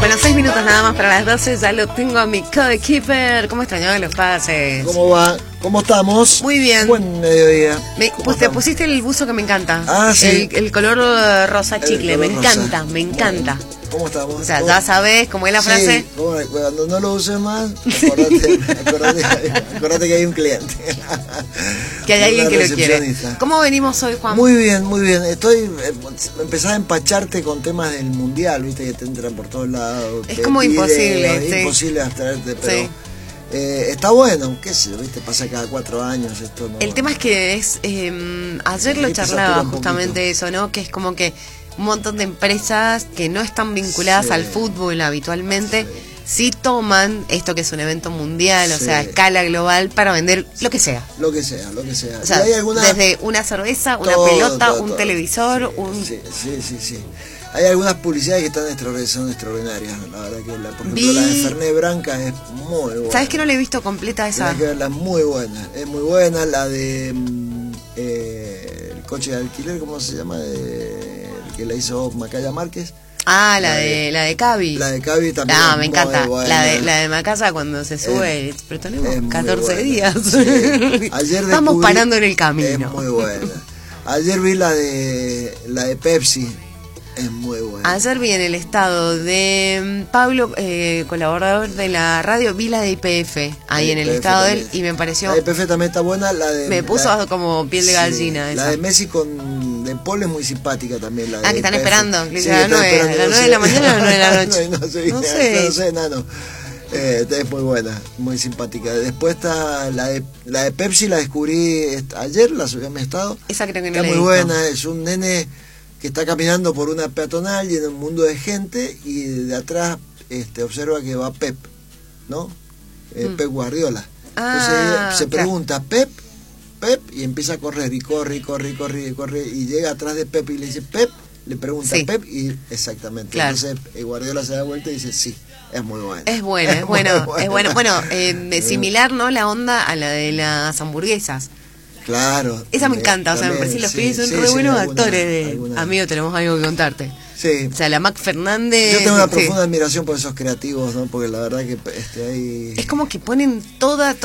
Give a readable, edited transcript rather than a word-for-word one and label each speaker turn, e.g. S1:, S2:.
S1: Bueno, 6 minutos nada más para las 12. Ya lo tengo a mi coequiper. ¿Cómo extrañaba los pases?
S2: ¿Cómo va? ¿Cómo estamos?
S1: Muy bien.
S2: Buen mediodía.
S1: Pues te pusiste el buzo que me encanta.
S2: Ah, sí.
S1: El color rosa chicle.
S2: color
S1: Me
S2: rosa.
S1: encanta, me encanta.
S2: Bueno, ¿cómo estamos?
S1: O sea, ya sabes cómo es la frase.
S2: Sí, cuando no lo uses más, acordate que hay un cliente.
S1: Que hay alguien
S2: Una
S1: que lo quiere.
S2: recepcionista.
S1: ¿Cómo venimos hoy, Juan?
S2: Muy bien, muy bien. Empezás a empacharte con temas del mundial, viste que te entran por todos lados.
S1: Es como imposible,
S2: Es
S1: sí.
S2: imposible abstraerte, pero
S1: Sí.
S2: está bueno, qué sé yo, viste, pasa cada 4 años esto. No,
S1: El tema es que ayer lo
S2: Sí, te
S1: charlaba
S2: satura un
S1: justamente eso, ¿no? Que es como que un montón de empresas que no están vinculadas
S2: Sí.
S1: al fútbol habitualmente, sí toman esto que es un evento mundial, o
S2: Sí.
S1: sea, a escala global, para vender lo que sea.
S2: Lo que sea, lo que sea.
S1: O sea,
S2: Y hay algunas...
S1: desde una cerveza, una
S2: Todo,
S1: pelota,
S2: todo,
S1: un
S2: todo.
S1: televisor,
S2: Sí, sí. Hay algunas publicidades que son extraordinarias. La verdad que, por ejemplo, la de Fernet Branca es muy buena.
S1: ¿Sabes que no la he visto completa esa?
S2: Tienes que verla, es muy buena. Es muy buena. La de el coche de alquiler, ¿cómo se llama? El que la hizo Macaya Márquez.
S1: Ah, la de Cavi.
S2: La de Cavi también.
S1: Ah,
S2: es
S1: me
S2: muy
S1: encanta.
S2: buena.
S1: La de Macaya cuando se sube, pero tenemos
S2: es muy
S1: 14
S2: buena.
S1: días.
S2: Sí. Ayer
S1: Vamos
S2: descubrí-
S1: parando en el camino.
S2: Es muy buena. Ayer vi la de Pepsi. Es muy buena.
S1: Ayer vi en el estado de Pablo, colaborador de la radio, vi la de IPF, ahí en el
S2: YPF
S1: estado de él,
S2: también.
S1: y me pareció...
S2: La de PF también está buena.
S1: Me puso como piel de gallina
S2: La
S1: esa.
S2: de Messi con De Paul es muy simpática también. La
S1: Ah,
S2: de
S1: que están
S2: YPF.
S1: esperando.
S2: Sí,
S1: A las
S2: están
S1: 9,
S2: esperando,
S1: a las 9 de la mañana o a las 9 de la noche.
S2: No sé, nano. Es muy buena, muy simpática. Después está la de Pepsi, la descubrí ayer, la subí a mi estado.
S1: Esa creo que no
S2: Está
S1: la he
S2: muy
S1: visto.
S2: buena, es un nene que está caminando por una peatonal y en un mundo de gente, y de atrás observa que va Pep, ¿no? Pep Guardiola.
S1: Ah,
S2: Entonces se
S1: claro.
S2: pregunta, Pep, y empieza a correr, y corre, y llega atrás de Pep y le dice, Pep, le pregunta
S1: Sí.
S2: Pep, y exactamente.
S1: Claro.
S2: Entonces Guardiola se da vuelta y dice, sí, es muy buena.
S1: Es buena, es bueno,
S2: muy
S1: es bueno. Bueno, similar, ¿no? La onda a la de las hamburguesas.
S2: Claro.
S1: Esa me encanta, o sea, me parece que los pibes son re buenos actores. Amigo, tenemos algo que contarte.
S2: Sí.
S1: O sea, la Mac Fernández...
S2: Yo tengo una
S1: sí.
S2: profunda admiración por esos creativos, ¿no? Porque la verdad que hay...
S1: Es como que ponen toda